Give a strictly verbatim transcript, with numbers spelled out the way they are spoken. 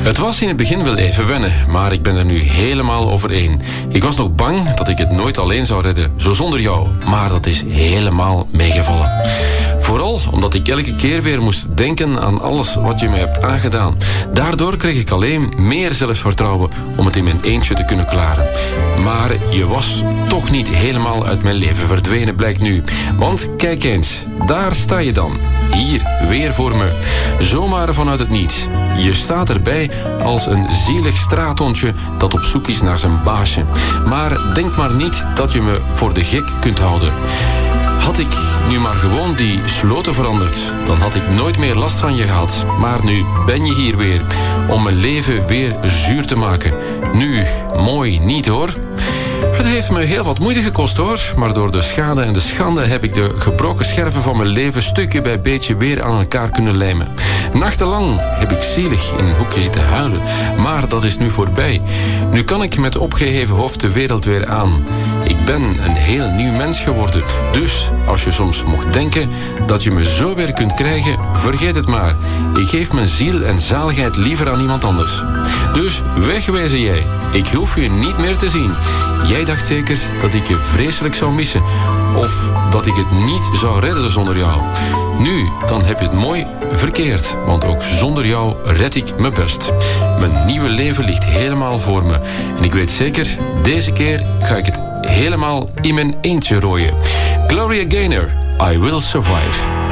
Het was in het begin wel even wennen, maar ik ben er nu helemaal overheen. Ik was nog bang dat ik het nooit alleen zou redden, zo zonder jou. Maar dat is helemaal meegevallen. Vooral omdat ik elke keer weer moest denken aan alles wat je mij hebt aangedaan. Daardoor kreeg ik alleen meer zelfvertrouwen om het in mijn eentje te kunnen klaren. Maar je was toch niet helemaal uit mijn leven verdwenen, blijkt nu. Want kijk eens, daar sta je dan. Hier, weer voor me. Zomaar vanuit het niets. Je staat erbij als een zielig straathondje dat op zoek is naar zijn baasje. Maar denk maar niet dat je me voor de gek kunt houden. Had ik nu maar gewoon die sloten veranderd, dan had ik nooit meer last van je gehad. Maar nu ben je hier weer, om mijn leven weer zuur te maken. Nu, mooi niet hoor. Het heeft me heel wat moeite gekost hoor, maar door de schade en de schande heb ik de gebroken scherven van mijn leven stukje bij beetje weer aan elkaar kunnen lijmen. Nachtenlang heb ik zielig in een hoekje zitten huilen, maar dat is nu voorbij. Nu kan ik met opgeheven hoofd de wereld weer aan. Ik ben een heel nieuw mens geworden, dus als je soms mocht denken dat je me zo weer kunt krijgen, vergeet het maar. Ik geef mijn ziel en zaligheid liever aan iemand anders. Dus wegwezen jij, ik hoef je niet meer te zien. Jij dacht zeker dat ik je vreselijk zou missen. Of dat ik het niet zou redden zonder jou. Nu, dan heb je het mooi verkeerd. Want ook zonder jou red ik me best. Mijn nieuwe leven ligt helemaal voor me. En ik weet zeker, deze keer ga ik het helemaal in mijn eentje rooien. Gloria Gaynor, I Will Survive.